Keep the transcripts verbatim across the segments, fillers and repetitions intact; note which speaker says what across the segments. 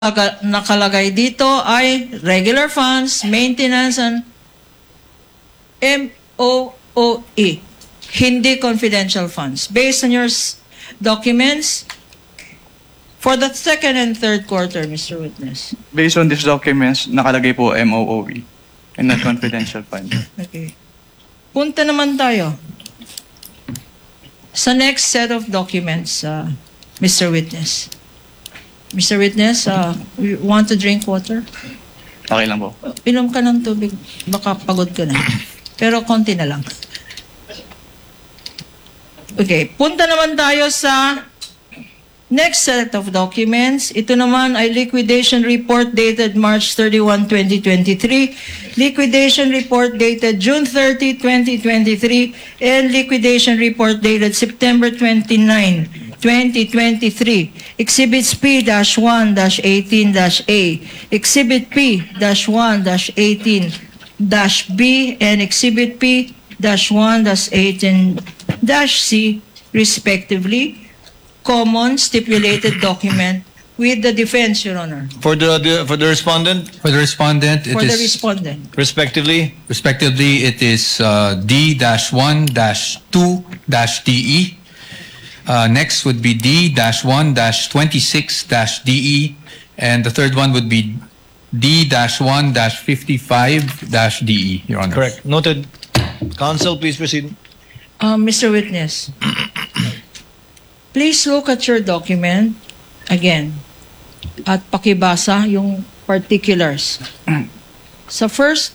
Speaker 1: Aga- nakalagay dito ay regular funds, maintenance, and M O O E, hindi confidential funds. Based on your s- documents, for the second and third quarter, Mister Witness.
Speaker 2: Based on these documents, nakalagay po M O O E and not confidential fund.
Speaker 1: Okay. Punta naman tayo sa next set of documents, uh, Mister Witness. Mister Witness, uh, you want to drink water?
Speaker 2: Okay lang po.
Speaker 1: Inom ka ng tubig, baka pagod ka na. Pero konti na lang. Okay, punta naman tayo sa next set of documents. Ito naman ay liquidation report dated March thirty-first, twenty twenty-three, liquidation report dated June thirtieth, twenty twenty-three, and liquidation report dated September twenty-ninth, twenty twenty-three. Exhibits P one eighteen A, Exhibit P one eighteen B, and Exhibit P one eighteen C, respectively. Common stipulated document with the defense, Your Honor.
Speaker 3: For the, the for the respondent,
Speaker 4: For the respondent, it
Speaker 1: For the
Speaker 4: is
Speaker 1: respondent.
Speaker 3: respectively,
Speaker 4: respectively it is uh, D one two D E. Uh, next would be D one twenty-six D E, and the third one would be D one fifty-five D E. Your Honor.
Speaker 3: correct. Noted. Counsel, please proceed.
Speaker 1: Uh, Mister Witness, please look at your document again at pakibasa yung particulars. Sa first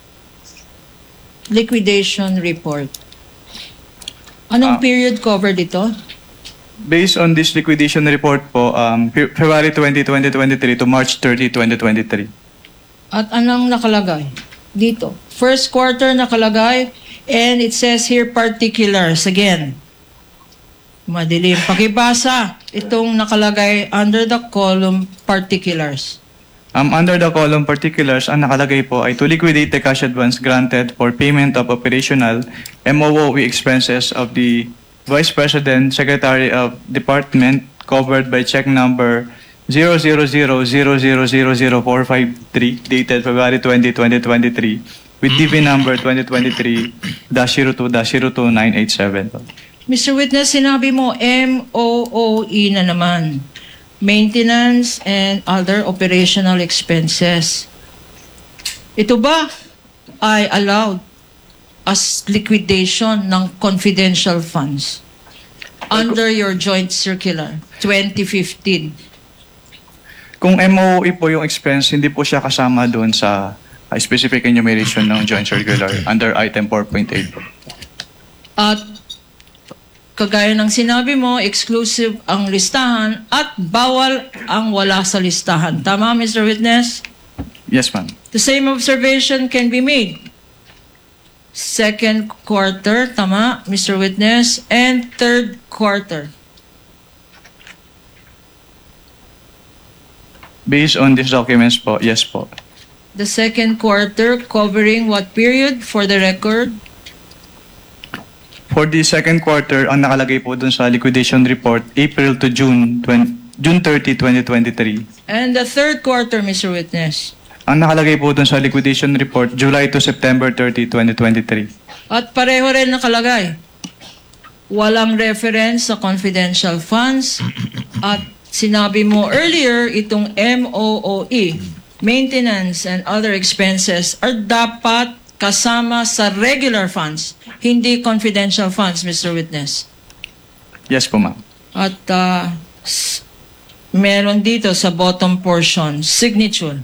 Speaker 1: liquidation report, anong
Speaker 2: Ah.
Speaker 1: period covered ito?
Speaker 2: Based on this liquidation report po, um, Fe- February twentieth, twenty twenty-three to March thirtieth, twenty twenty-three.
Speaker 1: At anong nakalagay dito? First quarter nakalagay, and it says here particulars again. Madilim. Pakibasa itong nakalagay under the column particulars.
Speaker 2: Um, under the column particulars, ang nakalagay po ay to liquidate the cash advance granted for payment of operational M O O E expenses of the Vice President, Secretary of Department, covered by check number zero zero zero zero zero zero zero four five three, dated February twentieth, twenty twenty-three, with D B number twenty twenty-three dash zero two dash zero two nine eight seven.
Speaker 1: Mister Witness, sinabi mo M O O E na naman. Maintenance and other operational expenses. Ito ba ay allowed as liquidation ng confidential funds under your joint circular twenty fifteen?
Speaker 2: Kung M O O E po yung expense, hindi po siya kasama doon sa uh, specific enumeration ng joint circular under item four point eight po.
Speaker 1: At kagaya ng sinabi mo, exclusive ang listahan at bawal ang wala sa listahan. Tama, Mister Witness?
Speaker 2: Yes, ma'am.
Speaker 1: The same observation can be made. Second quarter, tama, Mister Witness, and third quarter.
Speaker 2: Based on these documents po, yes po.
Speaker 1: The second quarter covering what period for the record?
Speaker 2: For the second quarter, ang nakalagay po dun sa liquidation report, April to June, twenty, June thirtieth, twenty twenty-three.
Speaker 1: And the third quarter, Mister Witness.
Speaker 2: Ang nakalagay po dun sa liquidation report, July to September thirtieth, twenty twenty-three.
Speaker 1: At pareho rin nakalagay. Walang reference sa confidential funds. At sinabi mo earlier, itong M O O E, maintenance and other expenses, are dapat kasama sa regular funds, hindi confidential funds, Mister Witness.
Speaker 2: Yes po, ma'am.
Speaker 1: At uh, s- meron dito sa bottom portion, signature.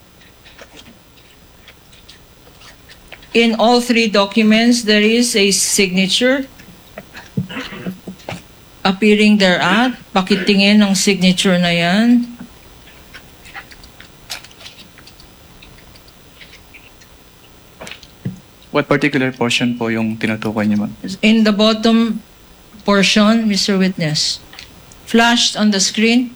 Speaker 1: In all three documents, there is a signature appearing thereat. Pakitingin ng signature na yan.
Speaker 2: What particular portion po yung tinutukoy niyo, ma'am?
Speaker 1: In the bottom portion, Mister Witness, flashed on the screen.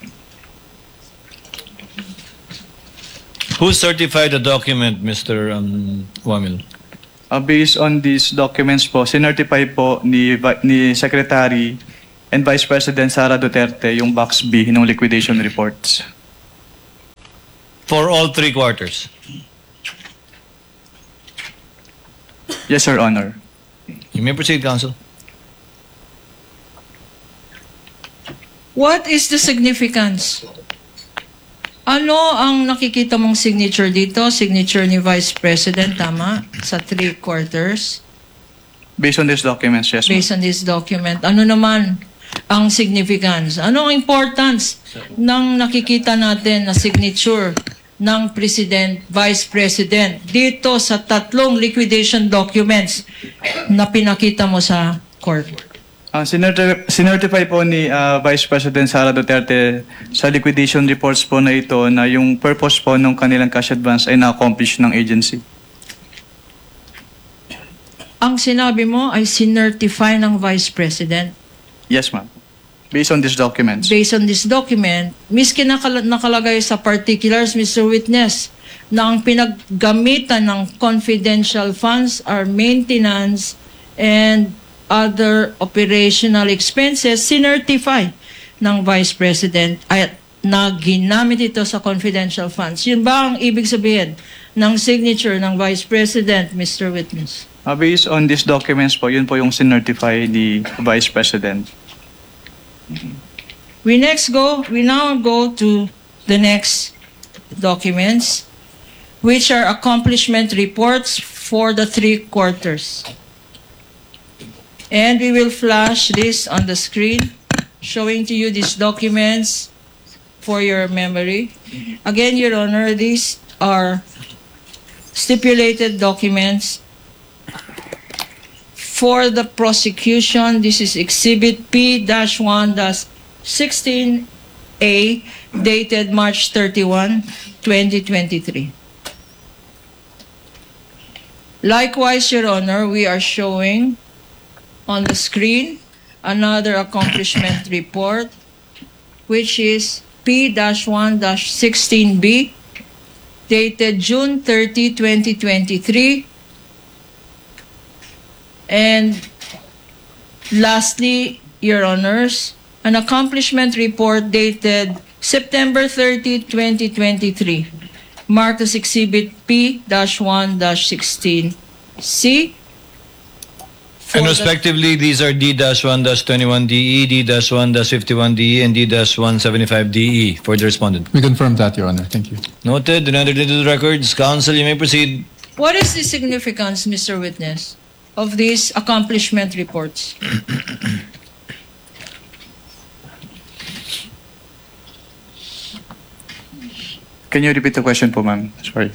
Speaker 3: Who certified the document, Mister Um, Wamil?
Speaker 2: Uh, based on these documents po, sinertify po ni, Vi- ni Secretary and Vice President Sara Duterte yung box B ng liquidation reports.
Speaker 3: For all three quarters.
Speaker 2: Yes, Your Honor.
Speaker 3: You may proceed, Counsel.
Speaker 1: What is the significance? Ano ang nakikita mong signature dito? Signature ni Vice President, tama? Sa three quarters?
Speaker 2: Based on these documents, yes, ma'am.
Speaker 1: Based on this document. Ano naman ang significance? Ano ang importance ng nakikita natin na signature ng President, Vice President dito sa tatlong liquidation documents na pinakita mo sa court?
Speaker 2: Uh, sinerti- sinertify po ni uh, Vice President Sara Duterte sa liquidation reports po na ito na yung purpose po ng kanilang cash advance ay na-accomplish ng agency.
Speaker 1: Ang sinabi mo ay sinertify ng Vice President.
Speaker 2: Yes, ma'am. Based on these documents.
Speaker 1: Based on this document, miski nakal- nakalagay sa particulars, Mister Witness, na ang pinaggamitan ng confidential funds are maintenance and other operational expenses, sinertify ng Vice President at na ginamit ito sa confidential funds. Yun ba ang ibig sabihin ng signature ng Vice President, Mister Witness?
Speaker 2: Uh, based on these documents po, yun po yung sinertify ni Vice President.
Speaker 1: We next go, we now go to the next documents, which are accomplishment reports for the three quarters. And we will flash this on the screen, showing to you these documents for your memory. Again, Your Honor, these are stipulated documents for the prosecution. This is Exhibit P one sixteen A, dated March thirty-first, twenty twenty-three. Likewise, Your Honor, we are showing on the screen another accomplishment report, which is P one sixteen B, dated June thirtieth, twenty twenty-three. And lastly, Your Honors, an accomplishment report dated September thirtieth, twenty twenty-three, marked as Exhibit P one sixteen C.
Speaker 3: And respectively, these are D one twenty-one D E, D one fifty-one D E, and D one seventy-five D E for the respondent.
Speaker 4: We confirm that, Your Honor. Thank you.
Speaker 3: Noted and entered into the records. Counsel, you may proceed.
Speaker 1: What is the significance, Mister Witness, of these accomplishment reports?
Speaker 2: Can you repeat the question po, ma'am? Sorry.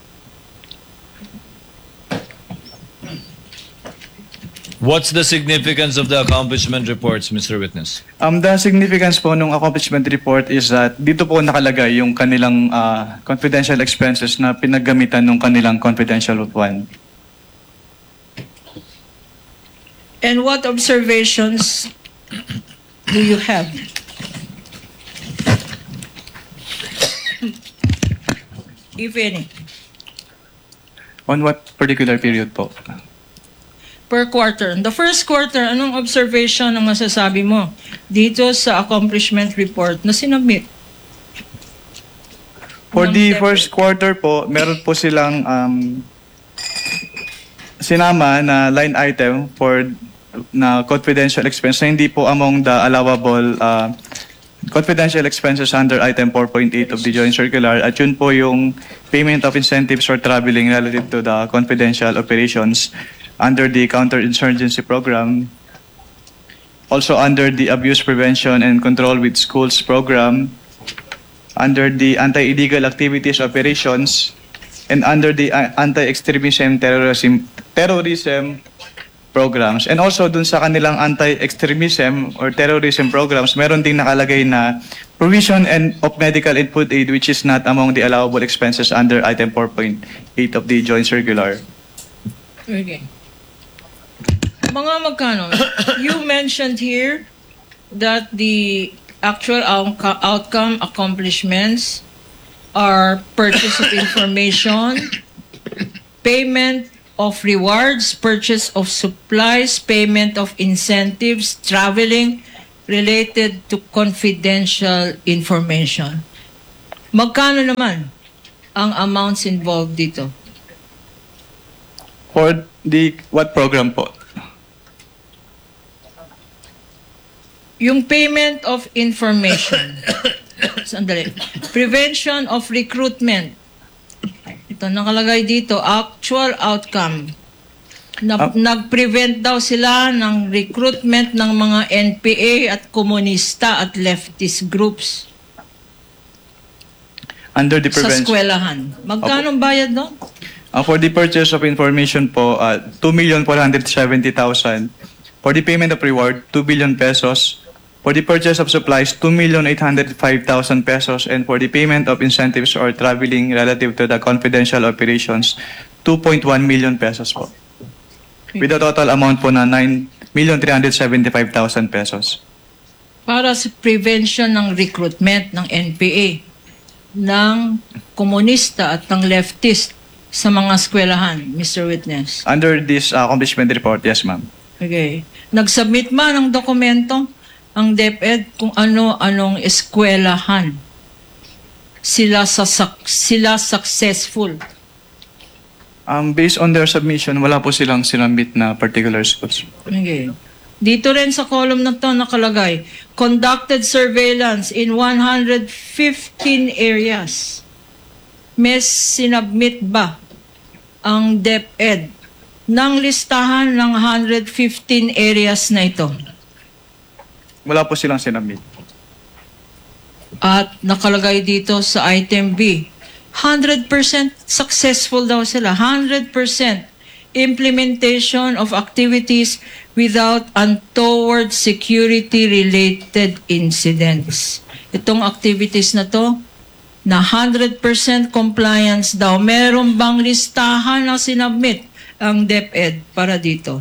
Speaker 3: What's the significance of the accomplishment reports, Mister Witness?
Speaker 2: Um, the significance po ng accomplishment report is that dito po nakalagay yung kanilang uh, confidential expenses na pinaggamitan ng kanilang confidential fund.
Speaker 1: And what observations do you have? If any,
Speaker 2: On what particular period po?
Speaker 1: per quarter. The first quarter, anong observation ang masasabi mo dito sa accomplishment report na sinubmit?
Speaker 2: For
Speaker 1: ng
Speaker 2: the
Speaker 1: DepEd?
Speaker 2: first quarter po, meron po silang um, sinama na line item for na confidential expense na hindi po among the allowable uh, confidential expenses under item four point eight of the joint circular, at yun po yung payment of incentives for traveling relative to the confidential operations under the counterinsurgency program, also under the abuse prevention and control with schools program, under the anti-illegal activities operations, and under the uh, anti-extremism terrorism terrorism programs. And also dun sa kanilang anti-extremism or terrorism programs, meron ding nakalagay na provision and of medical input aid, which is not among the allowable expenses under item four point eight of the joint circular.
Speaker 1: Okay. Mga magkano? You mentioned here that the actual outco- outcome accomplishments are purchase of information, payment of rewards, purchase of supplies, payment of incentives, traveling related to confidential information. Magkano naman ang amounts involved dito?
Speaker 2: For the, what program po?
Speaker 1: Yung payment of information. Sandali. Prevention of recruitment. Ito nakalagay dito, actual outcome. Na,
Speaker 2: Ah.
Speaker 1: Nag-prevent daw sila ng recruitment ng mga N P A at komunista at leftist groups
Speaker 2: Under the
Speaker 1: sa
Speaker 2: prevention.
Speaker 1: eskwelahan. Magkano bayad doon?
Speaker 2: Uh, for the purchase of information po, uh, two million four hundred seventy thousand. For the payment of reward, two billion pesos. For the purchase of supplies, two million eight hundred five thousand pesos. And for the payment of incentives or traveling relative to the confidential operations, two point one million pesos po. With a total amount po na nine million three hundred seventy-five thousand pesos.
Speaker 1: Para sa prevention ng recruitment ng N P A, ng komunista at ng leftist sa mga eskwelahan, Mister Witness.
Speaker 2: Under this uh, accomplishment report, yes ma'am.
Speaker 1: Okay. Nag-submit man ng dokumento ang DepEd kung ano-anong eskwelahan sila sa sila successful.
Speaker 2: Um, based on their submission, wala po silang sinamit na particular schools.
Speaker 1: Okay. Dito rin sa column na to nakalagay, conducted surveillance in one hundred fifteen areas. May sinabmit ba ang DepEd ng listahan ng one hundred fifteen areas na ito?
Speaker 2: Wala po silang sinamit.
Speaker 1: At nakalagay dito sa item B, one hundred percent successful daw sila. one hundred percent implementation of activities without untoward security-related incidents. Itong activities na to, na one hundred percent compliance daw. Meron bang listahan na sinabmit ang DepEd para dito?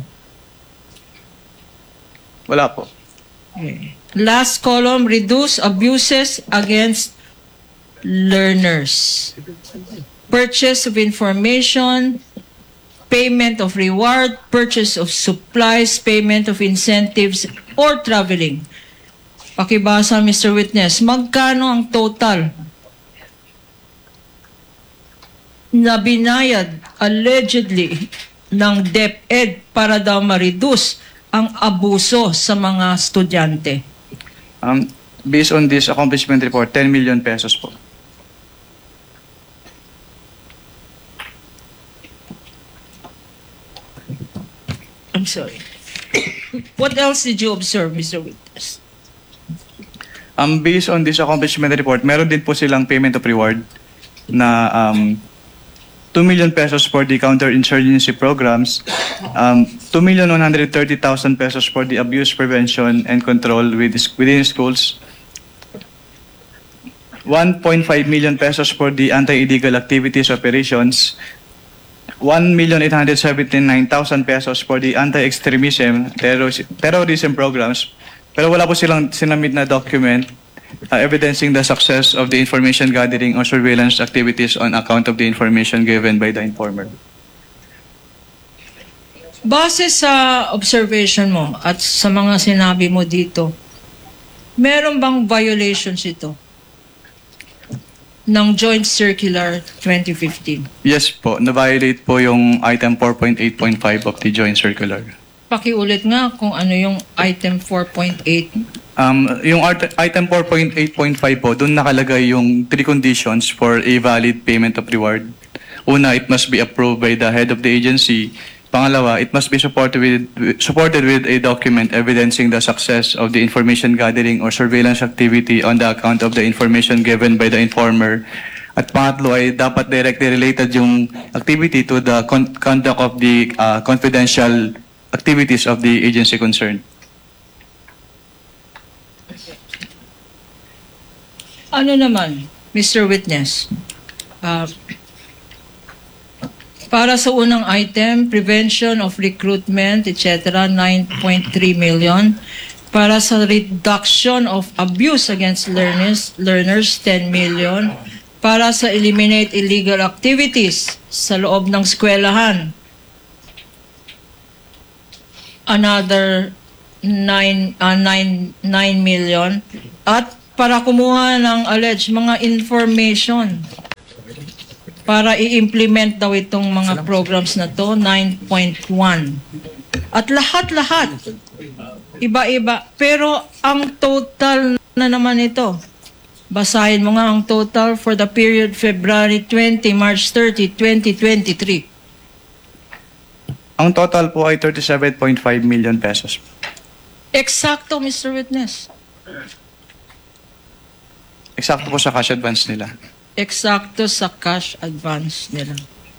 Speaker 2: Wala po.
Speaker 1: Okay. Last column, reduce abuses against learners. Purchase of information, payment of reward, purchase of supplies, payment of incentives, or traveling. Pakibasa, Mister Witness, magkano ang total na binayad allegedly ng DepEd para daw ma-reduce ang abuso sa mga estudyante?
Speaker 2: Um, based on this accomplishment report, ten million pesos po.
Speaker 1: I'm sorry. What else did you observe, Mister Witness?
Speaker 2: Um, based on this accomplishment report, meron din po silang payment of reward na um, two million pesos for the counterinsurgency programs, um, two million one hundred thirty thousand pesos for the abuse prevention and control with, within schools, one point five million pesos for the anti-illegal activities operations, one million eight hundred seventy-nine thousand pesos for the anti-extremism terrorism, terrorism programs, pero wala po silang sinamit na document uh, evidencing the success of the information gathering or surveillance activities on account of the information given by the informer.
Speaker 1: Base sa observation mo at sa mga sinabi mo dito, meron bang violations ito ng Joint Circular twenty fifteen?
Speaker 2: Yes po, na-violate po yung item four point eight point five of the Joint Circular.
Speaker 1: Pakiulit nga kung ano yung item four point eight.
Speaker 2: Um, yung art- item four point eight point five po, doon nakalagay yung three conditions for a valid payment of reward. Una, it must be approved by the head of the agency. Pangalawa, it must be supported with, supported with a document evidencing the success of the information gathering or surveillance activity on the account of the information given by the informer. At pangatlo ay dapat directly related yung activity to the con- conduct of the uh, confidential activities of the agency concerned.
Speaker 1: Ano naman, Mister Witness? Uh, para sa unang item, prevention of recruitment, et cetera, nine point three million. Para sa reduction of abuse against learners, learners ten million. Para sa eliminate illegal activities sa loob ng eskwelahan, another nine million. At para kumuha ng alleged mga information para i-implement daw itong mga programs na to, nine point one. At lahat-lahat, iba-iba. Pero ang total na naman ito, basahin mo nga ang total for the period February twentieth, March thirtieth, twenty twenty-three.
Speaker 2: Ang total po ay thirty-seven point five million pesos.
Speaker 1: Eksakto, Mister Witness.
Speaker 2: Eksakto po sa cash advance nila.
Speaker 1: Eksakto sa cash advance nila.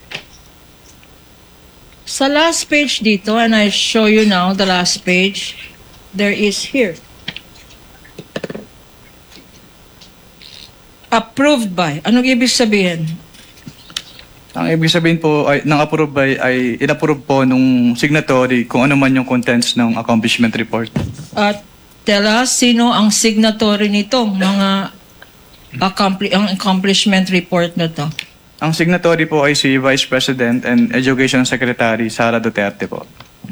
Speaker 1: Sa last page dito, and I show you now the last page, there is here. Approved by. Anong ibig sabihin?
Speaker 2: Ang ibig sabihin po ay, ng approve by ay inapprove po nung signatory kung ano man yung contents ng accomplishment report.
Speaker 1: At tell us, sino ang signatory nito, mga accompli- ang accomplishment report na to?
Speaker 2: Ang signatory po ay si Vice President and Education Secretary Sara Duterte po.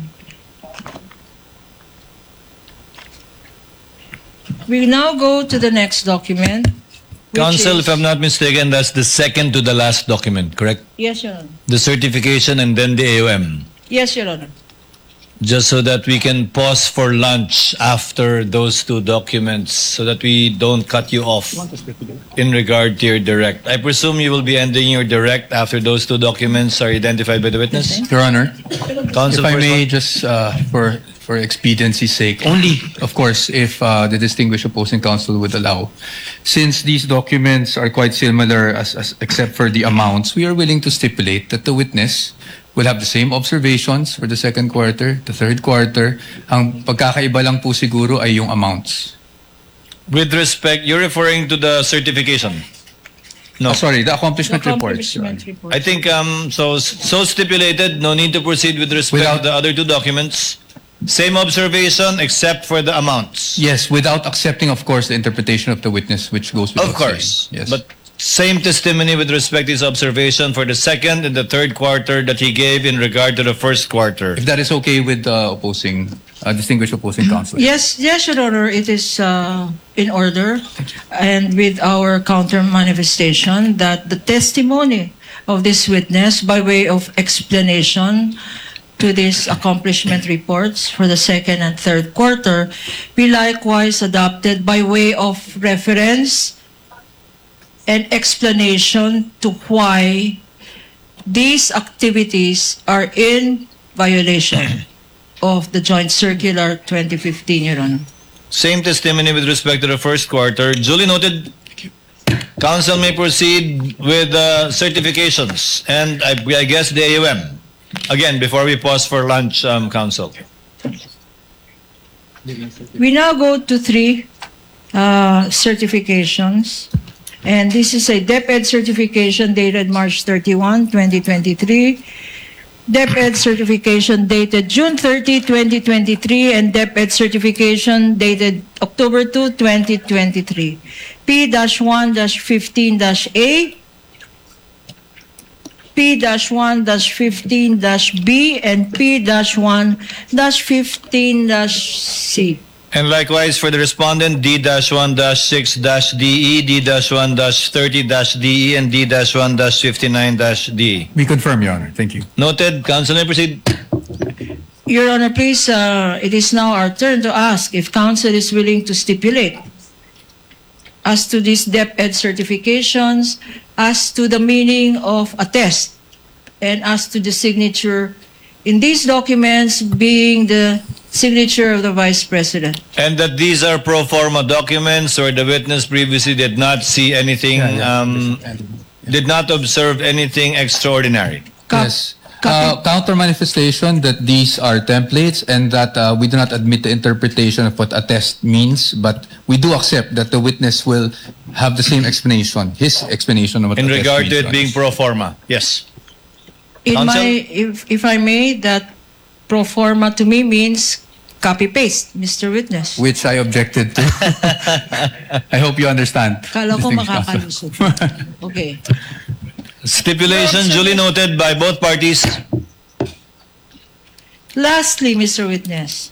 Speaker 1: We now go to the next document. which
Speaker 3: Counsel,
Speaker 1: is-
Speaker 3: if I'm not mistaken, that's the second to the last document, correct?
Speaker 1: Yes, Your Honor.
Speaker 3: The certification and then the A O M.
Speaker 1: Yes, Your Honor.
Speaker 3: Just so that we can pause for lunch after those two documents so that we don't cut you off in regard to your direct. I presume you will be ending your direct after those two documents are identified by the witness?
Speaker 4: Your Honor,
Speaker 3: Counsel,
Speaker 4: if I
Speaker 3: first
Speaker 4: may
Speaker 3: one.
Speaker 4: just, uh, for, for expediency's sake, only, of course, if uh, the distinguished opposing counsel would allow, since these documents are quite similar as, as, except for the amounts, we are willing to stipulate that the witness will have the same observations for the second quarter, the third quarter. Ang pagkakaiba lang po siguro ay yung amounts.
Speaker 3: With respect, you're referring to the certification? No.
Speaker 4: Oh, sorry, the accomplishment
Speaker 1: The
Speaker 4: reports. Your Honor.
Speaker 1: accomplishment report.
Speaker 3: I think um so so stipulated, no need to proceed with respect
Speaker 4: Without-
Speaker 3: to the other two documents. Same observation except for the amounts.
Speaker 4: Yes, without accepting, of course, the interpretation of the witness, which goes without
Speaker 3: Of course.
Speaker 4: saying. Yes.
Speaker 3: But same testimony with respect to his observation for the second and the third quarter that he gave in regard to the first quarter.
Speaker 4: if that is okay with the opposing, uh, distinguished opposing counsel.
Speaker 1: Yes, yes, Your Honor, it is uh, in order. And with our counter manifestation that the testimony of this witness by way of explanation to these accomplishment reports for the second and third quarter be likewise adopted by way of reference and explanation to why these activities are in violation of the Joint Circular twenty fifteen, Your Honor.
Speaker 3: Same testimony with respect to the first quarter. Duly noted. Counsel may proceed with uh, certifications and I, I guess the A O M. Again, before we pause for lunch, um, Counsel.
Speaker 1: We now go to three uh, certifications. And this is a DepEd certification dated March thirty-first, twenty twenty-three. DepEd certification dated June thirtieth, twenty twenty-three, and DepEd certification dated October second, twenty twenty-three. P one fifteen A, P one fifteen B, and P one fifteen C.
Speaker 3: And likewise for the respondent, D one six D E, D one thirty D E, and D one fifty-nine D E.
Speaker 4: We confirm, Your Honor. Thank you.
Speaker 3: Noted. Counsel may proceed.
Speaker 1: Your Honor, please, uh, it is now our turn to ask if counsel is willing to stipulate as to these DepEd certifications, as to the meaning of attest, and as to the signature in these documents being the signature of the Vice President.
Speaker 3: And that these are pro forma documents or the witness previously did not see anything, um, did not observe anything extraordinary.
Speaker 1: Cap-
Speaker 4: Yes.
Speaker 1: copy-
Speaker 4: Uh, counter manifestation that these are templates and that uh, we do not admit the interpretation of what attest means, but we do accept that the witness will have the same explanation, his explanation of what
Speaker 3: In
Speaker 4: attest
Speaker 3: regard
Speaker 4: means.
Speaker 3: to it
Speaker 4: Your
Speaker 3: being
Speaker 4: Honor.
Speaker 3: pro forma. Yes.
Speaker 1: In
Speaker 3: Counsel?
Speaker 1: my, if, if I may, that pro forma to me means copy-paste, Mister Witness.
Speaker 4: Which I objected to. I hope you understand.
Speaker 1: Kala ko
Speaker 4: distinguished counsel.
Speaker 1: makakalusot. Okay.
Speaker 3: Stipulation duly noted by both parties.
Speaker 1: Lastly, Mister Witness,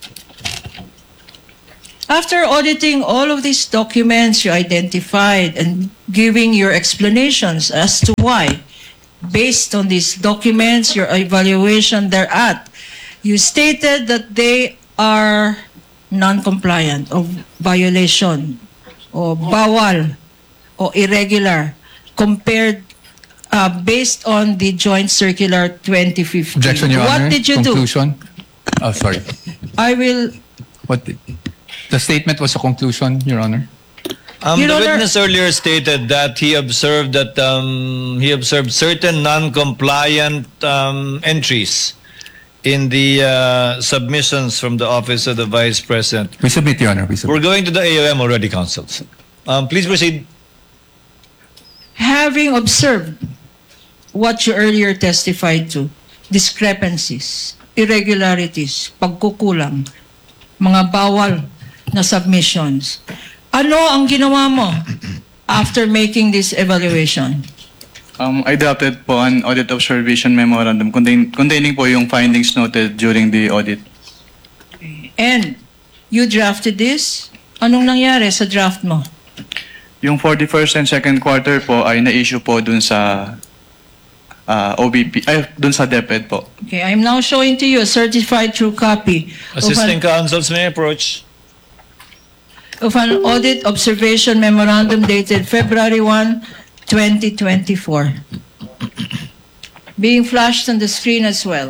Speaker 1: after auditing all of these documents you identified and giving your explanations as to why based on these documents, your evaluation thereat, you stated that they are non-compliant o violation o bawal o irregular compared uh, based on the Joint Circular twenty fifteen.
Speaker 4: Objection, Your
Speaker 1: What
Speaker 4: Honor.
Speaker 1: did you do?
Speaker 4: Conclusion. Oh, sorry.
Speaker 1: I will.
Speaker 4: What did, the statement was a conclusion, Your Honor.
Speaker 3: Um,
Speaker 1: Your
Speaker 3: the
Speaker 1: Honor-
Speaker 3: witness earlier stated that he observed that um, he observed certain non-compliant um, entries in the uh, submissions from the Office of the Vice President.
Speaker 4: We submit, Your Honor. We submit.
Speaker 3: We're going to the A O M already, counsels. Um, please proceed.
Speaker 1: Having observed what you earlier testified to, discrepancies, irregularities, pagkukulang, mga bawal na submissions, ano ang ginawa mo after making this evaluation?
Speaker 2: Um, I drafted po an audit observation memorandum contain, containing po yung findings noted during the audit.
Speaker 1: And you drafted this? Anong nangyari sa draft mo?
Speaker 2: Yung forty-first and second quarter po ay na-issue po dun sa uh, O B P, ay dun sa DepEd po.
Speaker 1: Okay, I'm now showing to you a certified true copy of
Speaker 3: Assisting
Speaker 1: an,
Speaker 3: counsels may approach.
Speaker 1: of an audit observation memorandum dated February first, twenty twenty-four. Being flashed on the screen as well.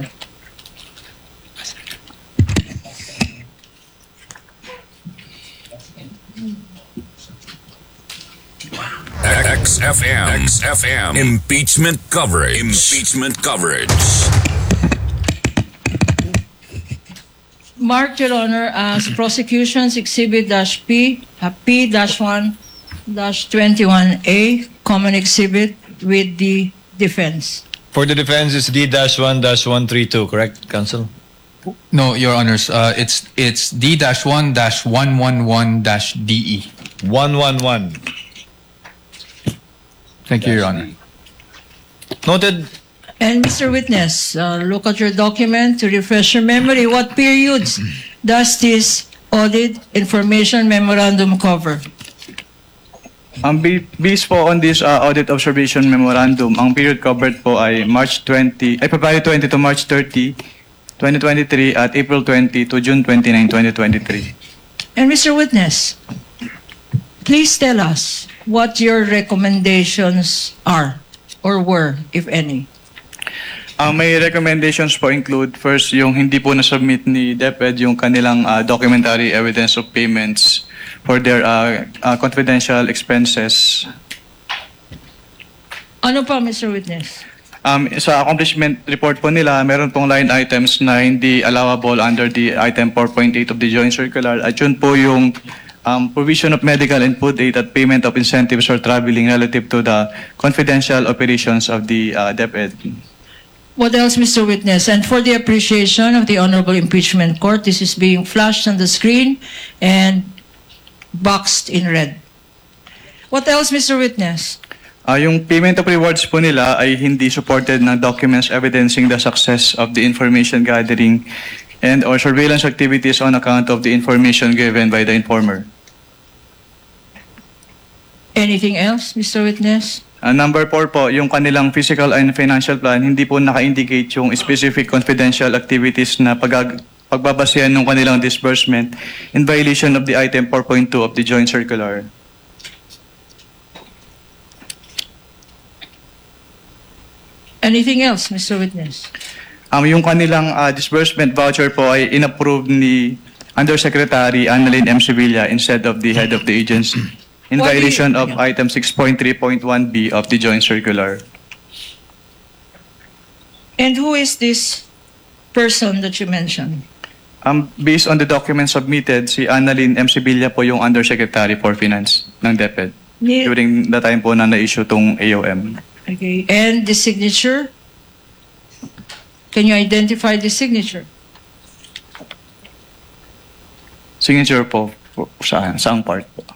Speaker 5: X F M. X F M. Impeachment coverage. Impeachment coverage.
Speaker 1: Marked, Your Honor, as Prosecution's Exhibit dash P, uh, P dash one dash twenty-one A, Common Exhibit with the defense.
Speaker 3: For the defense is D one one three two, correct, counsel?
Speaker 4: No, Your Honors. Uh, it's it's D one one one one D E.
Speaker 3: one one one.
Speaker 4: Thank you, Your Honor.
Speaker 3: Noted.
Speaker 1: And Mister Witness, uh, look at your document to refresh your memory. What periods does this audit information memorandum cover?
Speaker 2: Um, be- based po on this uh, audit observation memorandum, ang period covered po ay March twenty, ay February twenty to March thirty, twenty twenty-three at April twenty to June twenty-ninth, twenty twenty-three.
Speaker 1: And Mister Witness, please tell us what your recommendations are or were, if any.
Speaker 2: Ang may recommendations po include, first, yung hindi po na-submit ni DepEd yung kanilang uh, documentary evidence of payments for their uh, uh, confidential expenses.
Speaker 1: Ano pa, Mister Witness?
Speaker 2: Um, sa accomplishment report po nila, meron pong line items na hindi allowable under the item four point eight of the Joint Circular. At yun po yung um, provision of medical and food aid at payment of incentives for traveling relative to the confidential operations of the uh, DepEd.
Speaker 1: What else, Mister Witness? And for the appreciation of the Honorable Impeachment Court, this is being flashed on the screen and boxed in red. What else, Mister Witness?
Speaker 2: Uh, yung payment of rewards po nila ay hindi supported ng documents evidencing the success of the information gathering and or surveillance activities on account of the information given by the informer.
Speaker 1: Anything else, Mister Witness?
Speaker 2: Uh, number four po, yung kanilang physical and financial plan, hindi po naka-indicate yung specific confidential activities na pag pagbabasehan ng kanilang disbursement in violation of the item four point two of the Joint Circular.
Speaker 1: Anything else, Mister Witness?
Speaker 2: Um, yung kanilang uh, disbursement voucher po ay inapprove ni Undersecretary Annalyn M. Sevilla instead of the head of the agency in
Speaker 1: What do you-
Speaker 2: violation of item six point three point one B of the Joint Circular.
Speaker 1: And who is this person that you mentioned?
Speaker 2: Um, based on the documents submitted, si Annalyn M. Sevilla po yung Undersecretary for Finance ng DepEd
Speaker 1: Ni-
Speaker 2: during the time po na na-issue tong A O M.
Speaker 1: Okay. And the signature? Can you identify the signature?
Speaker 2: Signature po, po saan, saang part po?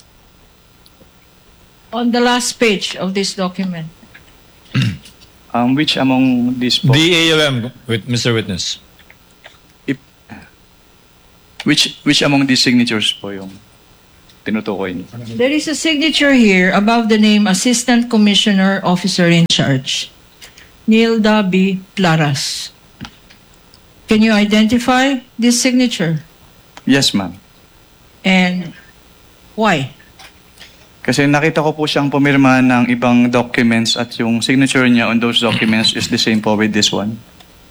Speaker 1: On the last page of this document.
Speaker 2: Um, which among these po?
Speaker 3: The A O M, with Mister Witness.
Speaker 2: If, which which among these signatures po yung tinutukoy niyo?
Speaker 1: There is a signature here above the name Assistant Commissioner Officer in Charge. Nilda B. Plaras. Can you identify this signature?
Speaker 2: Yes, ma'am.
Speaker 1: And why?
Speaker 2: Kasi nakita ko po siyang pumirma ng ibang documents at yung signature niya on those documents is the same po with this one.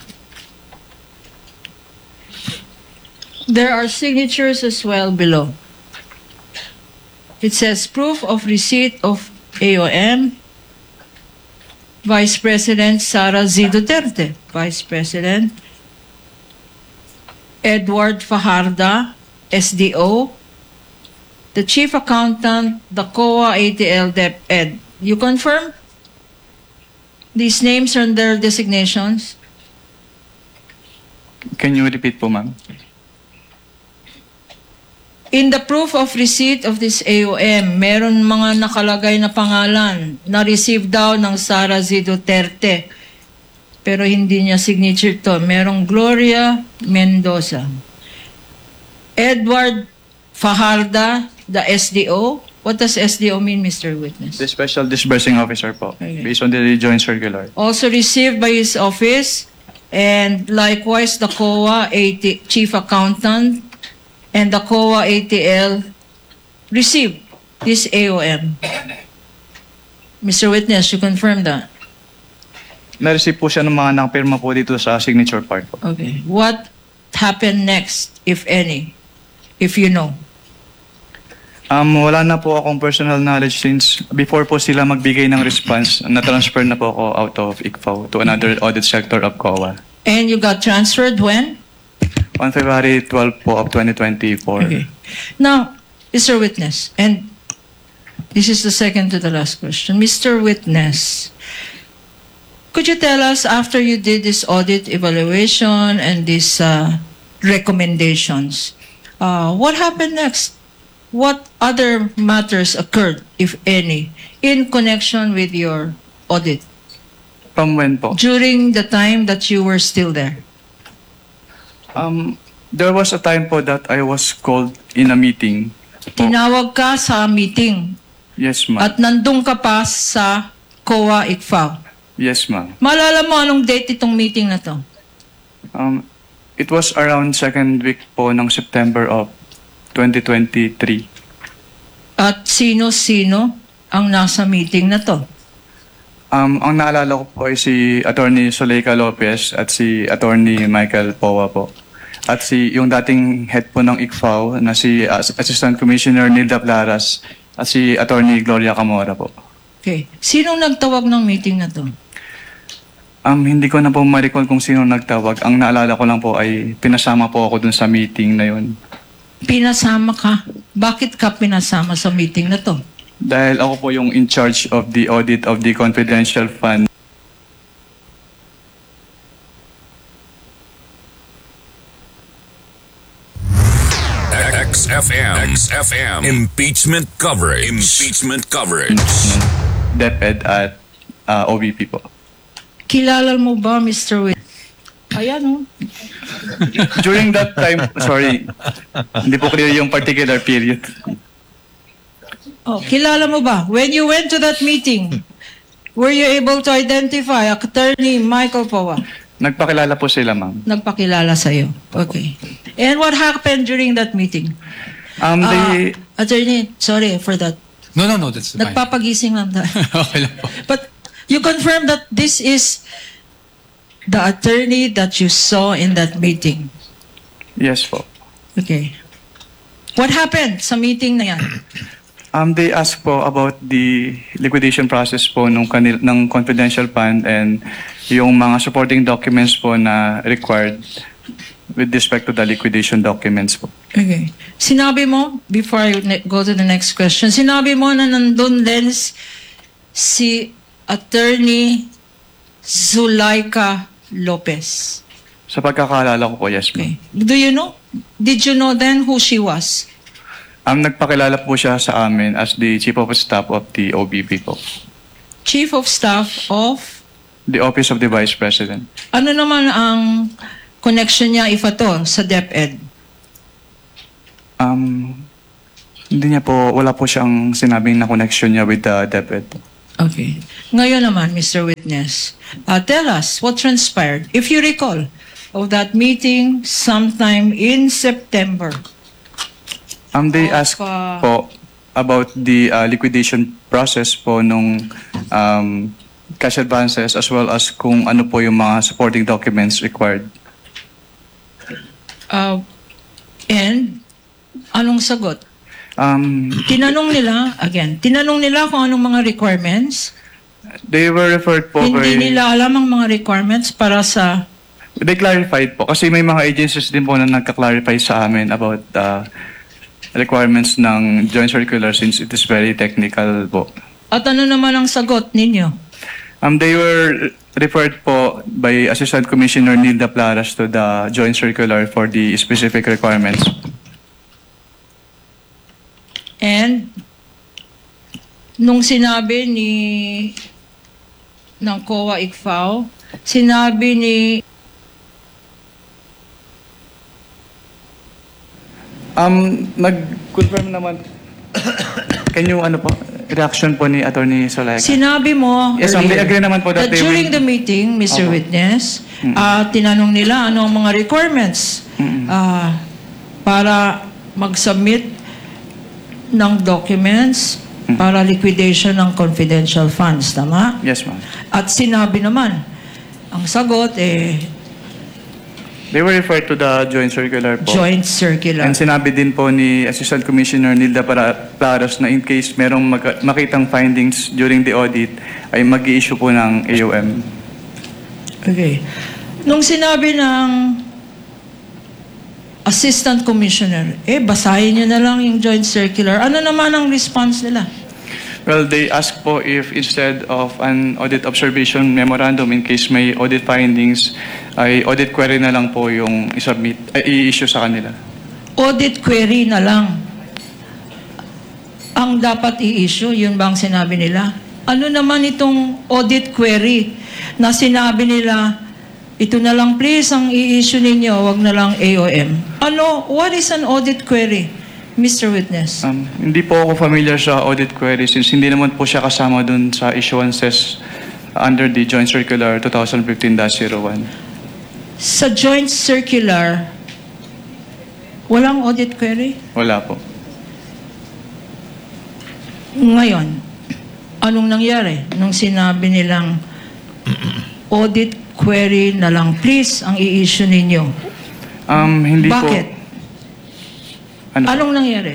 Speaker 1: There are signatures as well below. It says proof of receipt of A O M, Vice President Sara Z. Duterte, Vice President Edward Fajarda, S D O, the Chief Accountant, the C O A A T L DepEd. You confirm? These names and their designations?
Speaker 2: Can you repeat po, ma'am?
Speaker 1: In the proof of receipt of this A O M, meron mga nakalagay na pangalan na receive daw ng Sara Z. Duterte. Pero hindi niya signature to. Merong Gloria Mendoza. Edward Fajarda, the S D O. What does S D O mean, Mister Witness?
Speaker 2: The Special Disbursing Officer po,
Speaker 1: Okay.
Speaker 2: based on the joint circular.
Speaker 1: Also received by his office, and likewise the C O A A T Chief Accountant and the C O A A T L received this A O M. Mister Witness, you confirm that?
Speaker 2: Na-receive po siya ng mga nakapirma po dito sa signature part po.
Speaker 1: Okay. What happened next, if any, if you know?
Speaker 2: Um, wala na po akong personal knowledge since before po sila magbigay ng response, na-transfer na po ako out of I C F A O to another audit sector of C O A.
Speaker 1: And you got transferred when?
Speaker 2: On February twelfth po of twenty twenty-four.
Speaker 1: Okay. Now, Mister Witness, and this is the second to the last question. Mister Witness, could you tell us, after you did this audit evaluation and these uh, recommendations, uh, what happened next? What other matters occurred, if any, in connection with your audit
Speaker 2: From when po?
Speaker 1: during the time that you were still there?
Speaker 2: Um, there was a time po that I was called in a meeting. Po.
Speaker 1: Tinawag ka sa meeting
Speaker 2: Yes, ma'am.
Speaker 1: at nandun ka pa sa C O A I C F A O.
Speaker 2: Yes, ma'am.
Speaker 1: Malala mo anong date itong meeting na to?
Speaker 2: Um, it was around second week po ng September of twenty twenty-three.
Speaker 1: At sino-sino ang nasa meeting na to?
Speaker 2: Um, ang naalala ko po ay si Attorney Zuleika Lopez at si Attorney Michael Powa po. At si yung dating head po ng I C F A O na si As- Assistant Commissioner Nilda Plaras at si Attorney Gloria Camora po.
Speaker 1: Okay. Sinong nagtawag ng meeting na to?
Speaker 2: Um, hindi ko na po ma-recall kung sino nagtawag. Ang naalala ko lang po ay pinasama po ako dun sa meeting na yun.
Speaker 1: Pinasama ka? Bakit ka pinasama sa meeting na to?
Speaker 2: Dahil ako po yung in charge of the audit of the confidential fund.
Speaker 5: X F M. X F M. Impeachment coverage. Impeachment coverage.
Speaker 2: DepEd at uh, O V P po.
Speaker 1: Kilala mo ba, Mister Win? Ayan, oh.
Speaker 2: During that time, sorry, hindi po clear yung particular period.
Speaker 1: Oh, kilala mo ba? When you went to that meeting, were you able to identify Attorney Michael Powa?
Speaker 2: Nagpakilala po sila, ma'am.
Speaker 1: Nagpakilala sa'yo. Okay. And what happened during that meeting?
Speaker 2: Um,
Speaker 1: Ah,
Speaker 2: they,
Speaker 1: attorney, sorry for that.
Speaker 4: No, no, no, that's fine.
Speaker 1: Nagpapagising lang tayo.
Speaker 4: Okay lang po.
Speaker 1: But you confirm that this is the attorney that you saw in that meeting.
Speaker 2: yes po.
Speaker 1: Okay. What happened sa meeting na yan?
Speaker 2: Um, they asked po about the liquidation process po nung kanil, ng confidential fund and yung mga supporting documents po na required with respect to the liquidation documents po.
Speaker 1: Okay. Sinabi mo, before I ne- go to the next question, sinabi mo na nandun din si Attorney Zuleika Lopez.
Speaker 2: Sa pagkakaalala ko po, yes ma'am.
Speaker 1: Okay. Do you know? Did you know then who she was?
Speaker 2: Um, nagpakilala po siya sa amin as the Chief of Staff of the O B P po.
Speaker 1: Chief of Staff of?
Speaker 2: The Office of the Vice President.
Speaker 1: Ano naman ang connection niya, if at all, sa DepEd?
Speaker 2: Um, hindi niya po, wala po siyang sinabing na connection niya with the DepEd.
Speaker 1: Okay. Ngayon naman, Mister Witness, uh, tell us what transpired, if you recall, of that meeting sometime in September.
Speaker 2: Um, they
Speaker 1: Of,
Speaker 2: asked
Speaker 1: uh,
Speaker 2: po about the uh, liquidation process po nung um, cash advances as well as kung ano po yung mga supporting documents required.
Speaker 1: Uh, and, anong sagot?
Speaker 2: Um,
Speaker 1: Tinanong nila, again, tinanong nila kung anong mga requirements.
Speaker 2: they were referred po
Speaker 1: Hindi
Speaker 2: by-
Speaker 1: nila alam ang mga requirements para sa...
Speaker 2: They clarified po kasi may mga agencies din po na nagka-clarify sa amin about the requirements ng joint circular since it is very technical po.
Speaker 1: At ano naman ang sagot ninyo?
Speaker 2: Um, they were referred po by Assistant Commissioner Nilda Plaras to the joint circular for the specific requirements.
Speaker 1: And, nung sinabi ni ng C O A I C F A O, sinabi ni
Speaker 2: Um, nag-confirm naman. Can you ano po? Reaction po ni Attorney Soleca.
Speaker 1: Sinabi mo
Speaker 2: Yes, ma'am. They
Speaker 1: earlier
Speaker 2: agree naman po that
Speaker 1: that
Speaker 2: they
Speaker 1: during
Speaker 2: will-
Speaker 1: the meeting, Mister
Speaker 2: Opo.
Speaker 1: Witness, ah, tinanong nila ano ang mga requirements ah, para mag-submit ng documents para liquidation ng confidential funds. Tama?
Speaker 2: Yes, ma'am.
Speaker 1: At sinabi naman, ang sagot eh,
Speaker 2: They were referred to the joint circular po.
Speaker 1: joint circular.
Speaker 2: And sinabi din po ni Assistant Commissioner Nilda Para- Plaras na in case merong mag- makitang findings during the audit ay mag-i-issue po ng A O M.
Speaker 1: Okay. Nung sinabi ng Assistant Commissioner, eh, basahin nyo na lang yung joint circular. Ano naman ang response nila?
Speaker 2: Well, they asked po if instead of an audit observation memorandum in case may audit findings, ay audit query na lang po yung i-submit, ay i-issue sa kanila.
Speaker 1: Audit query na lang ang dapat i-issue. Yun ba ang sinabi nila? Ano naman itong audit query na sinabi nila, ito na lang please ang i-issue ninyo, wag na lang A O M. Ano, what is an audit query, Mister Witness?
Speaker 2: Um, hindi po ako familiar sa audit query since hindi naman po siya kasama dun sa issuances under the Joint Circular twenty fifteen dash zero one.
Speaker 1: Sa joint circular, walang audit query?
Speaker 2: Wala po.
Speaker 1: Ngayon, anong nangyari nung sinabi nilang audit query na lang please ang i-issue ninyo?
Speaker 2: Um, hindi
Speaker 1: Bakit?
Speaker 2: po. Ano?
Speaker 1: Anong nangyari?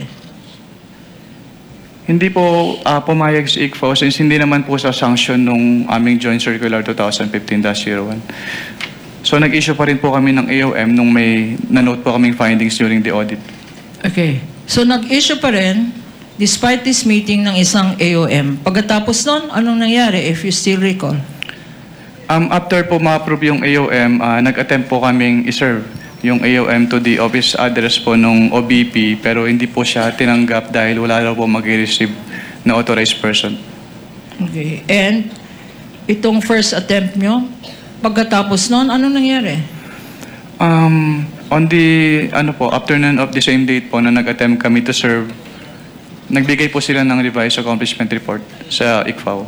Speaker 2: Hindi po uh, pumayag si I C F A O since hindi naman po sa sanction nung aming Joint Circular twenty fifteen dash zero one. So nag-issue pa rin po kami ng A O M nung may nanote po kaming findings during the audit.
Speaker 1: Okay. So nag-issue pa rin despite this meeting ng isang A O M. Pagkatapos nun, anong nangyari if you still recall?
Speaker 2: Um, after po ma-approve yung A O M, uh, nag-attempt po kaming iserve yung A O M to the office address po nung O B P pero hindi po siya tinanggap dahil wala raw po mag-receive na authorized person.
Speaker 1: Okay. And itong first attempt nyo, pagkatapos nun, anong nangyari?
Speaker 2: Um, on the ano po, afternoon of the same date po na nag-attempt kami to serve, nagbigay po sila ng revised accomplishment report sa I C F A O.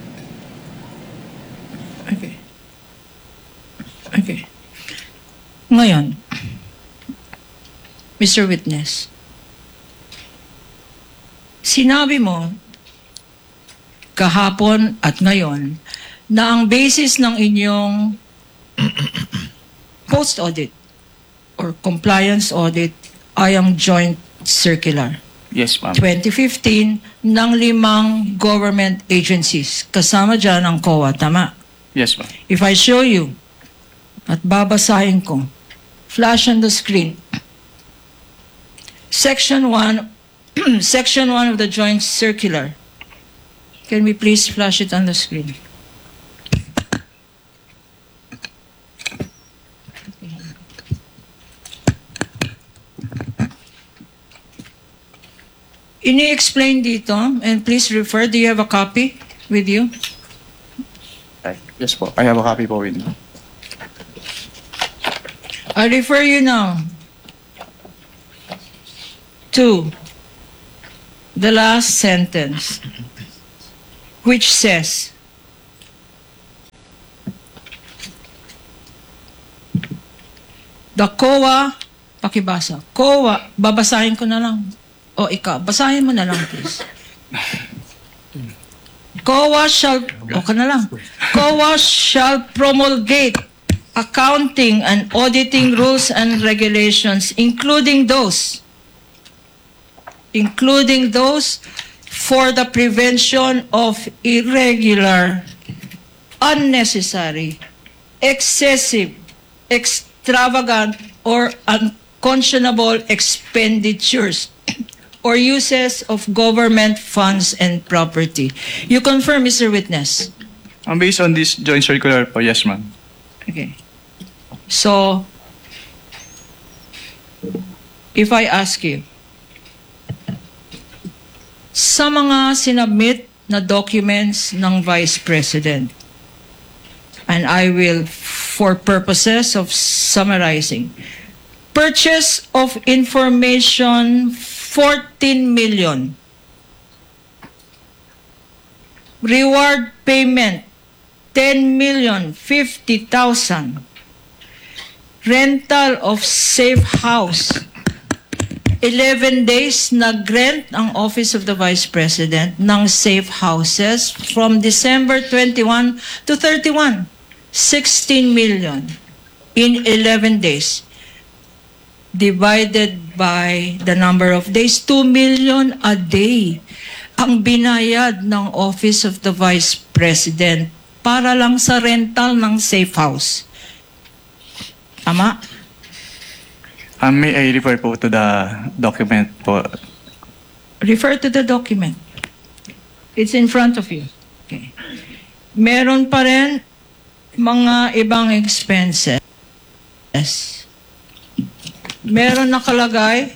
Speaker 1: Okay. Okay. Ngayon, Mister Witness, sinabi mo kahapon at ngayon na ang basis ng inyong post-audit or compliance audit ay ang joint circular
Speaker 2: Yes, ma'am.
Speaker 1: twenty fifteen ng limang government agencies. Kasama dyan ang C O A, tama?
Speaker 2: Yes, ma'am.
Speaker 1: If I show you at babasahin ko, flash on the screen, Section one, Section one of the joint circular. Can we please flash it on the screen? Ini-explain dito, and please refer, do you have a copy with you?
Speaker 2: Ay, yes po. I have a copy po with me.
Speaker 1: I refer you now to the last sentence. which says, the C O A, pakibasa, C O A, babasahin ko na lang. O ikaw, basahin mo na lang, please. C O A shall, o ka na lang. C O A shall promulgate accounting and auditing rules and regulations, including those, including those for the prevention of irregular, unnecessary, excessive, extravagant, or unconscionable expenditures or uses of government funds and property. You confirm, Mister Witness?
Speaker 2: Um, based on this joint circular po, yes, ma'am.
Speaker 1: Okay. So, if I ask you, sa mga sinabmit na documents ng Vice President, and I will, for purposes of summarizing, purchase of information, fourteen million. Reward payment, ten million fifty thousand. Rental of safe house, eleven days nag-rent ang Office of the Vice President ng safe houses from December twenty-first to thirty-first. sixteen million in eleven days. Divided by the number of days, two million a day ang binayad ng Office of the Vice President para lang sa rental ng safe house. Tama?
Speaker 2: Um, may I refer po to the document po?
Speaker 1: Refer to the document. It's in front of you. Okay. Meron pa rin mga ibang expenses. Meron nakalagay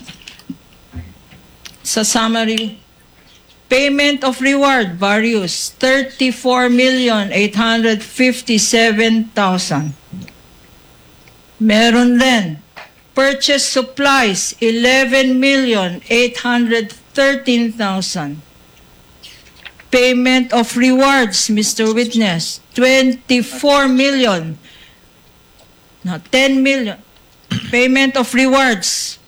Speaker 1: sa summary, payment of reward, various, thirty-four million eight hundred fifty-seven thousand. Meron rin, purchase supplies, eleven million eight hundred thirteen thousand. Payment of rewards, Mister Witness, twenty-four million. No, ten million. Payment of rewards.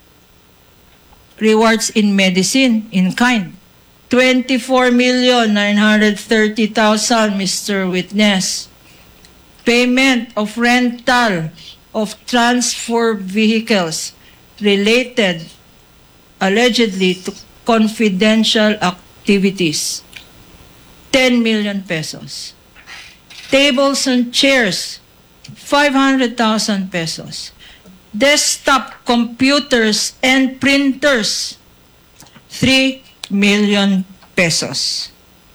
Speaker 1: Rewards in medicine, in kind. twenty-four million nine hundred thirty thousand, Mister Witness. Payment of rental of transfer vehicles related allegedly to confidential activities. ten million pesos. Tables and chairs, five hundred thousand pesos. Desktop computers and printers, three million pesos.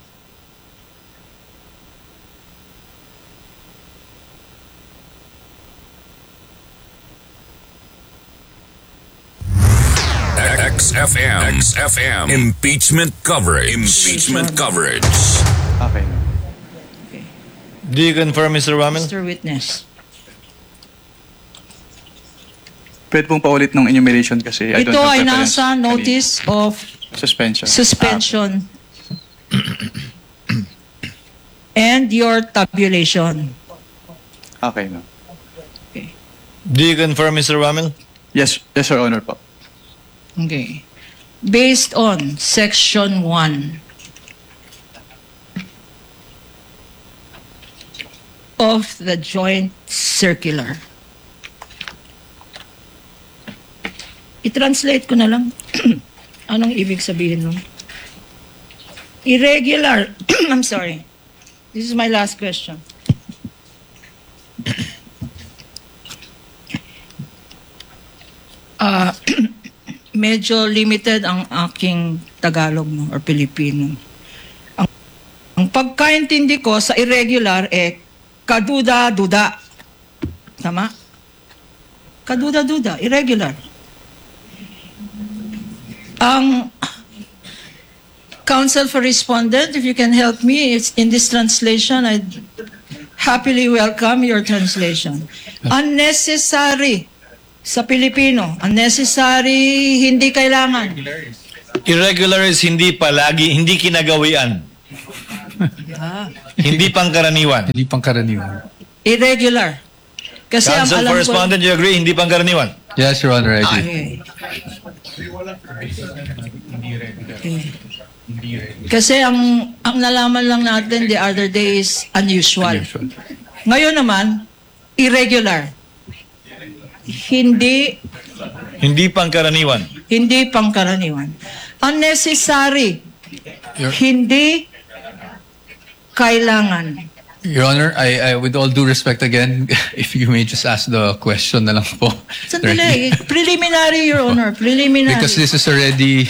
Speaker 5: X F M. X F M. Impeachment coverage. Impeachment coverage.
Speaker 2: Okay.
Speaker 3: Do you confirm, Mister Ramil?
Speaker 1: Mister Witness.
Speaker 2: Pwede pong paulit ng enumeration kasi I don't
Speaker 1: Ito
Speaker 2: have
Speaker 1: ay
Speaker 2: preference.
Speaker 1: nasa notice of
Speaker 2: Suspension.
Speaker 1: suspension and your tabulation.
Speaker 2: Ah, okay, no.
Speaker 3: Do you confirm, Mister Ramil?
Speaker 2: Yes, yes, Your Honor po.
Speaker 1: Okay. Based on Section one of the Joint Circular. I-translate ko na lang. Anong ibig sabihin nun? Irregular. I'm sorry. This is my last question. Uh, medyo limited ang aking Tagalog no, or Pilipino. Ang, ang pagkaintindi ko sa irregular eh kaduda-duda. Tama? Kaduda-duda, irregular. Ang Counsel for Respondent, if you can help me, it's in this translation, I'd happily welcome your translation. Unnecessary sa Pilipino. Unnecessary, hindi kailangan.
Speaker 3: Irregular is hindi palagi, hindi kinagawian.
Speaker 1: Ah,
Speaker 3: Hindi pangkaraniwan.
Speaker 4: Hindi pangkaraniwan.
Speaker 1: irregular. Kasi ang
Speaker 3: Council
Speaker 1: alam ko...
Speaker 3: correspondent, you agree? Hindi pangkaraniwan.
Speaker 4: Yes, Your Honor, I agree.
Speaker 1: Okay. Okay. Kasi ang ang nalaman lang natin the other day is unusual.
Speaker 4: Unusual.
Speaker 1: Ngayon naman, irregular. Hindi
Speaker 3: Hindi pangkaraniwan.
Speaker 1: hindi pangkaraniwan. Unnecessary.
Speaker 4: Your,
Speaker 1: Hindi kailangan.
Speaker 4: Your Honor, I, I, with all due respect again, if you may just ask the question na lang po.
Speaker 1: Sandali, preliminary, Your Honor, preliminary.
Speaker 4: Because this is already,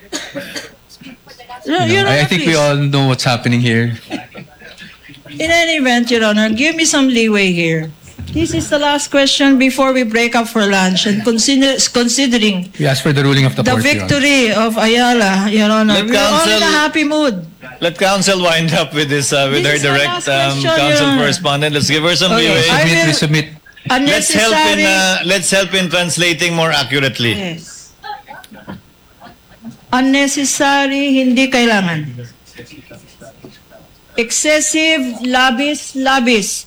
Speaker 1: Your
Speaker 4: you know,
Speaker 1: Honor,
Speaker 4: I think we
Speaker 1: please.
Speaker 4: all know what's happening here.
Speaker 1: In any event, Your Honor, give me some leeway here. This is the last question before we break up for lunch, and consider, considering
Speaker 4: We ask for the ruling of the,
Speaker 1: the
Speaker 4: court, Your Honor.
Speaker 1: victory of Ayala, Your Honor,
Speaker 3: Let
Speaker 1: we're all in
Speaker 3: counsel-
Speaker 1: a happy mood.
Speaker 3: Let counsel wind up with this, uh, with
Speaker 1: This
Speaker 3: her
Speaker 1: is my
Speaker 3: direct
Speaker 1: last
Speaker 3: um,
Speaker 1: question, Your
Speaker 3: council
Speaker 1: Honor.
Speaker 3: correspondent. Let's give her some
Speaker 1: Okay,
Speaker 3: leeway.
Speaker 1: I
Speaker 4: Submit,
Speaker 1: will-
Speaker 4: we submit.
Speaker 3: Let's help in
Speaker 1: Unnecessary.
Speaker 3: uh, let's help in translating more accurately.
Speaker 1: Yes. Unnecessary, hindi kailangan. Excessive, labis, labis.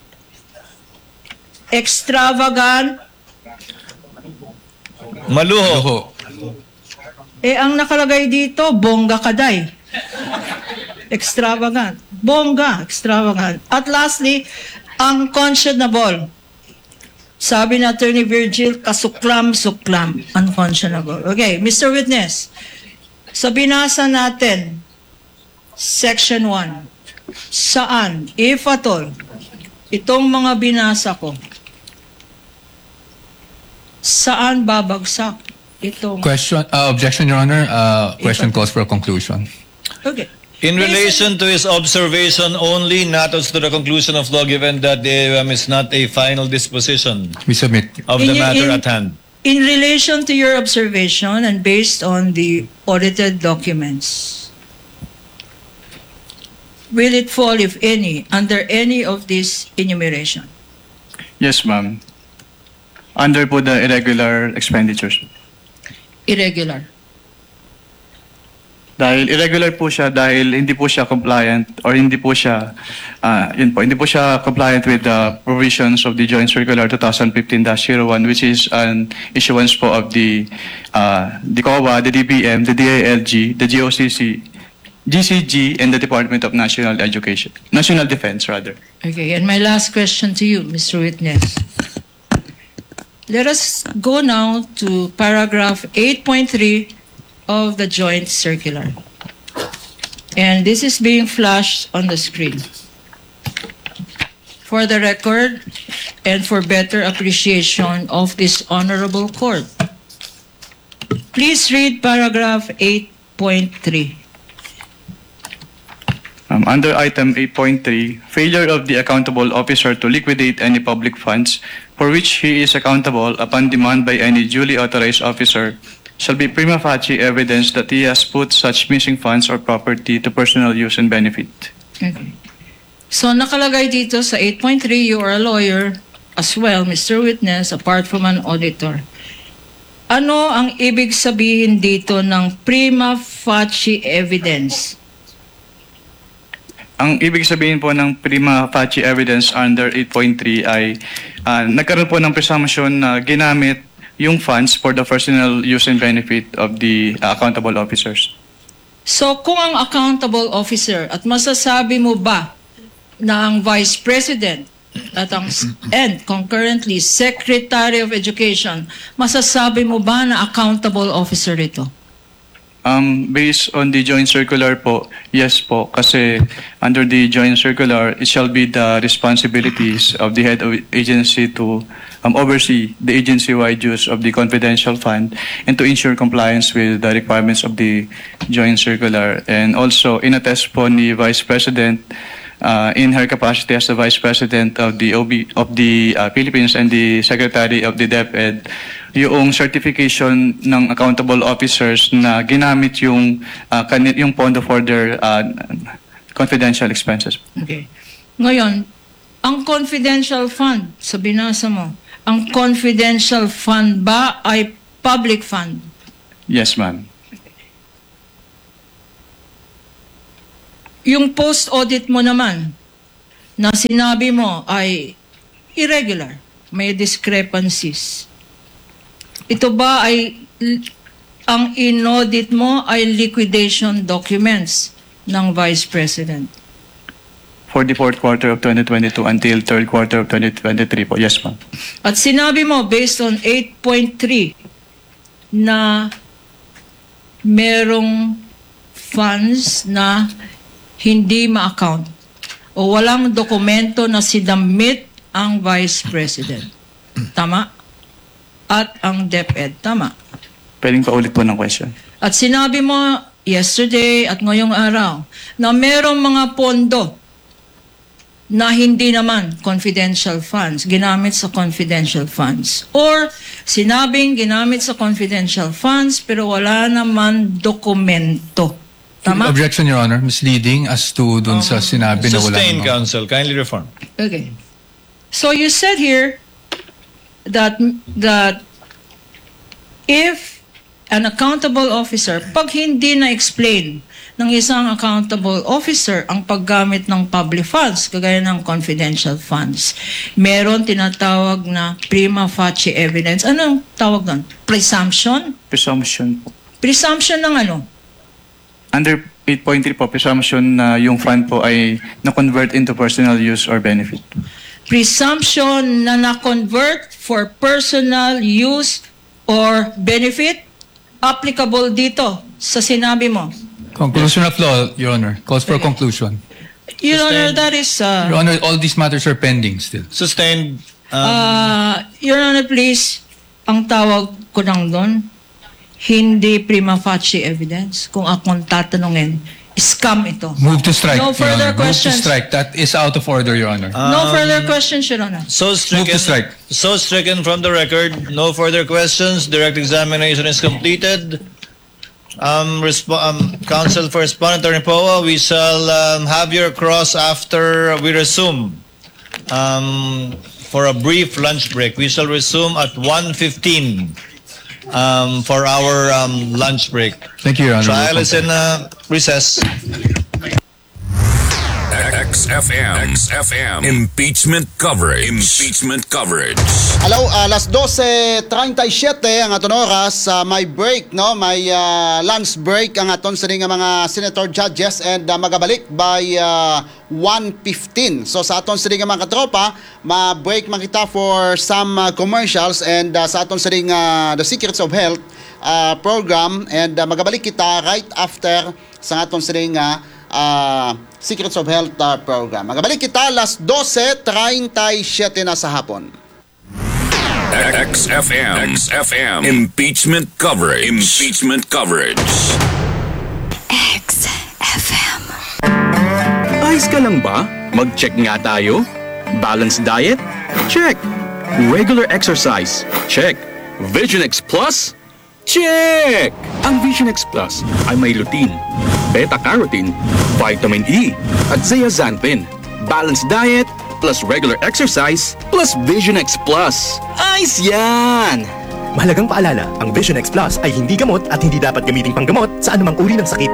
Speaker 1: Extravagant.
Speaker 3: Maluho.
Speaker 4: Oho.
Speaker 1: Eh, ang nakalagay dito, bongga kaday. Extravagant. Bongga, extravagant. At lastly, unconscionable. Sabi ni Attorney Virgil, kasuklam-suklam. Unconscionable. Okay, Mister Witness, sa binasa natin, Section one, saan, if at all, itong mga binasa ko, saan babagsak itong...
Speaker 4: Question, uh, objection, Your Honor. Uh, question calls for a conclusion.
Speaker 1: Okay.
Speaker 3: In relation to his observation only, not as to the conclusion of law, given that the A O M is not a final disposition
Speaker 4: We submit.
Speaker 3: of
Speaker 1: In-
Speaker 3: the matter
Speaker 1: in-
Speaker 3: at hand.
Speaker 1: In relation to your observation and based on the audited documents, will it fall, if any, under any of this enumeration?
Speaker 2: Yes, ma'am. Under po the irregular expenditures.
Speaker 1: Irregular.
Speaker 2: Dahil irregular po siya dahil hindi po siya compliant or hindi po siya ah, yun po, hindi po siya compliant with the provisions of the Joint Circular twenty fifteen dash zero one, which is an issuance po of the uh, the C O A, the D B M, the D I L G, the G O C C, G C G, and the Department of National Education, National Defense rather.
Speaker 1: Okay, and my last question to you, Mister Witness. Let us go now to paragraph eight point three of the Joint Circular. And this is being flashed on the screen. For the record and for better appreciation of this honorable court. Please read paragraph eight point three.
Speaker 2: Um, under item eight point three, failure of the accountable officer to liquidate any public funds for which he is accountable upon demand by any duly authorized officer shall be prima facie evidence that he has put such missing funds or property to personal use and benefit.
Speaker 1: Okay. So nakalagay dito sa eight point three, you are a lawyer as well, Mister Witness, apart from an auditor. Ano ang ibig sabihin dito ng prima facie evidence?
Speaker 2: Ang ibig sabihin po ng prima facie evidence under eight point three ay ah, nagkaroon po ng presumption na ginamit yung funds for the personal use and benefit of the uh, accountable officers.
Speaker 1: So kung ang accountable officer at masasabi mo ba na ang Vice President at ang and concurrently Secretary of Education, masasabi mo ba na accountable officer ito?
Speaker 2: Um, based on the joint circular po, yes po, kasi under the joint circular, it shall be the responsibilities of the head of agency to um, oversee the agency-wide use of the confidential fund and to ensure compliance with the requirements of the joint circular. And also, inattest po ni Vice President uh, in her capacity as the Vice President of the O B, of the uh, Philippines and the Secretary of the DepEd, yung certification ng accountable officers na ginamit yung uh, kani- yung pondo for their uh, confidential expenses.
Speaker 1: Okay. Ngayon, ang confidential fund, sa binasa mo, ang confidential fund ba ay public fund?
Speaker 2: Yes, ma'am.
Speaker 1: yung post-audit mo naman na sinabi mo ay irregular, may discrepancies. Ito ba ay, ang in-audit mo ay liquidation documents ng Vice President?
Speaker 2: For the fourth quarter of twenty twenty-two until third quarter of twenty twenty-three po. Yes, ma'am.
Speaker 1: At sinabi mo, based on eight point three, na merong funds na hindi ma-account o walang dokumento na sinamit ang Vice President. Tama? At ang DepEd. Tama?
Speaker 2: Pwedeng pa ulit po ng question.
Speaker 1: At sinabi mo yesterday at ngayong araw na merong mga pondo na hindi naman confidential funds, ginamit sa confidential funds. Or sinabing ginamit sa confidential funds pero wala naman dokumento. Tama?
Speaker 4: Objection, Your Honor. Misleading as to dun sa sinabi na wala
Speaker 3: Sustained,
Speaker 4: namang-
Speaker 3: counsel. Kindly reform.
Speaker 1: Okay. So you said here that that if an accountable officer, pag hindi na-explain ng isang accountable officer ang paggamit ng public funds, kagaya ng confidential funds, meron tinatawag na prima facie evidence. Anong tawag doon? Presumption?
Speaker 2: Presumption po.
Speaker 1: Presumption ng ano?
Speaker 2: Under eight point three po, presumption na yung fund po ay na-convert into personal use or benefit.
Speaker 1: Presumption na na-convert for personal use or benefit, applicable dito sa sinabi mo.
Speaker 4: Conclusion of law, Your Honor. Calls for conclusion.
Speaker 1: Your Honor,
Speaker 3: Sustained.
Speaker 1: that is... Uh,
Speaker 4: Your Honor, all these matters are pending still.
Speaker 3: Sustained. Um,
Speaker 1: uh, Your Honor, please, ang tawag ko lang doon, hindi prima facie evidence. Kung akong tatanungin, scam ito.
Speaker 4: Move to strike,
Speaker 1: No
Speaker 4: Your
Speaker 1: further
Speaker 4: Honor. Move to
Speaker 1: questions.
Speaker 4: strike. That is out of order, Your Honor.
Speaker 1: No further questions, Your Honor.
Speaker 3: So stricken,
Speaker 4: Move to strike.
Speaker 3: so stricken from the record. No further questions. Direct examination is completed. Um, resp- um, Counsel for Respondent Attorney Poa, we shall um, have your cross after we resume um, for a brief lunch break. We shall resume at one fifteen um, for our um, lunch break.
Speaker 4: Thank you, Your Honor.
Speaker 3: Trial is in uh, recess.
Speaker 5: X F M. X F M. Impeachment coverage. Impeachment coverage.
Speaker 6: Hello, alas dose treinta y siete ang aton oras, uh, may break, no? May uh, lunch break ang aton sa nga mga senator judges and uh, magabalik by uh, one fifteen. So sa aton sa nga mga katropa, ma-break man kita for some uh, commercials and uh, sa aton sa nga The Secrets of Health uh, program and uh, magabalik kita right after sa aton sa nga uh, Secrets of Health uh, program. Magabalik kita alas dose treinta y siete na sa hapon.
Speaker 5: X F M. X F M. Impeachment coverage. Impeachment coverage.
Speaker 7: X F M.
Speaker 8: Ayos ka lang ba? Mag-check nga tayo. Balanced diet? Check. Regular exercise? Check. Vision X Plus? Check! Ang Vision X Plus ay may lutein, beta-carotene, vitamin E, at zeaxanthin. Balanced diet plus regular exercise plus Vision X Plus. Ayos yan!
Speaker 9: Mahalagang paalala, ang Vision X Plus ay hindi gamot at hindi dapat gamiting panggamot sa anumang uri ng sakit.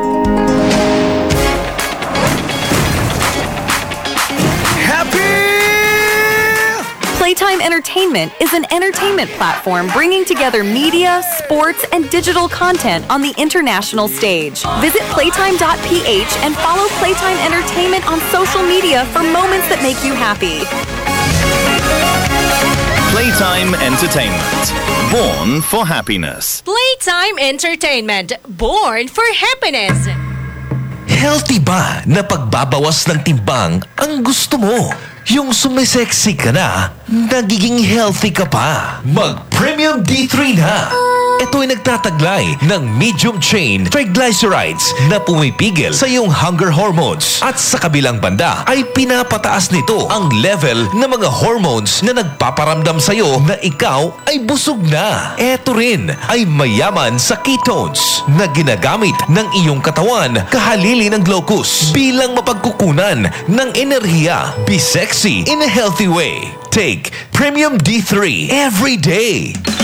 Speaker 7: Playtime Entertainment is an entertainment platform bringing together media, sports, and digital content on the international stage. Visit playtime dot p h and follow Playtime Entertainment on social media for moments that make you happy.
Speaker 10: Playtime Entertainment. Born for happiness.
Speaker 11: Playtime Entertainment. Born for happiness.
Speaker 12: Healthy ba na pagbabawas ng timbang ang gusto mo? Yung sumisexy ka na, nagiging healthy ka pa. Mag-Premium D three na. Ito ay nagtataglay ng medium chain triglycerides na pumipigil sa iyong hunger hormones. At sa kabilang banda ay pinapataas nito ang level ng mga hormones na nagpaparamdam sa iyo na ikaw ay busog na. Ito rin ay mayaman sa ketones na ginagamit ng iyong katawan kahalili ng glucose bilang mapagkukunan ng enerhiya. Be sexy in a healthy way. Take Premium D three every day.